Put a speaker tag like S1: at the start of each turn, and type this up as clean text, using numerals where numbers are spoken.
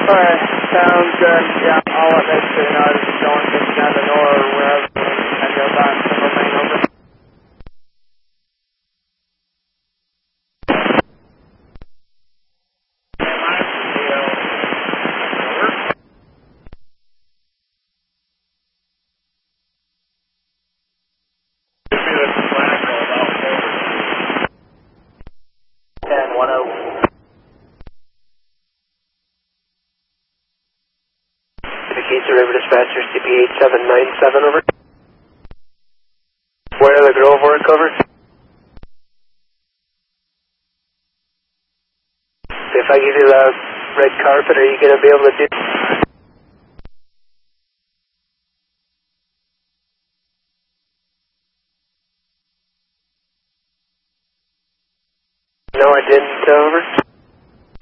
S1: Alright, sounds good. Yeah, I'll let Nick know. I was just going to down to Nora or wherever I go back to the main over.
S2: River Dispatcher, CP8797, over. Where the Grove work, over? If I give you the red carpet, are you going to be able to do